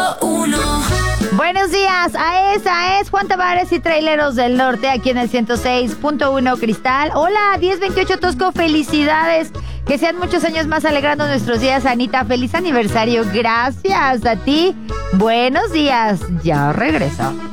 101. Buenos días, a esa es Juan Tavares y Traileros del Norte, aquí en el 106.1 Cristal. Hola, 1028 Tosco, felicidades. Que sean muchos años más alegrando nuestros días, Anita. Feliz aniversario, gracias a ti. Buenos días, ya regreso.